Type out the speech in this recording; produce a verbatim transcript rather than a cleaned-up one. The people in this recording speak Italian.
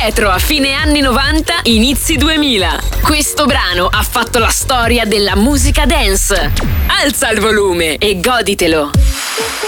retro a fine anni novanta, inizi duemila. Questo brano ha fatto la storia della musica dance. Alza il volume e goditelo.